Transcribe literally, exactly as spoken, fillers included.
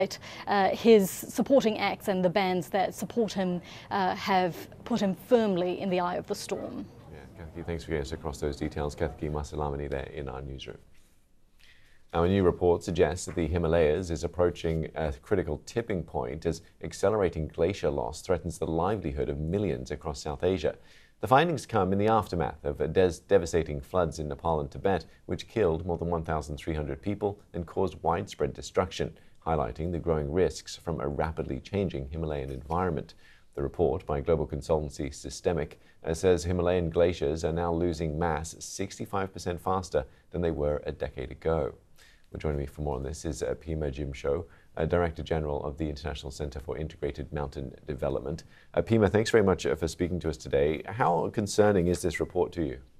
Uh, his supporting acts and the bands that support him uh, have put him firmly in the eye of the storm. Yeah, Cathie, thanks for getting us across those details. Cathie Masalamani there in our newsroom. Now, a new report suggests that the Himalayas is approaching a critical tipping point as accelerating glacier loss threatens the livelihood of millions across South Asia. The findings come in the aftermath of des devastating floods in Nepal and Tibet, which killed more than one thousand three hundred people and caused widespread destruction, highlighting the growing risks from a rapidly changing Himalayan environment. The report by global consultancy Systemic uh, says Himalayan glaciers are now losing mass sixty-five percent faster than they were a decade ago. Well, joining me for more on this is uh, Pema Jimsho, uh, Director General of the International Center for Integrated Mountain Development. Uh, Pema, thanks very much uh, for speaking to us today. How concerning is this report to you?